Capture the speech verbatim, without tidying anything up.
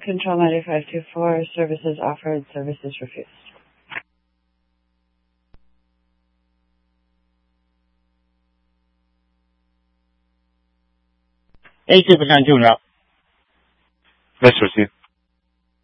Control Matter five two four, services offered, services refused. A 这个非常重要。Let's proceed.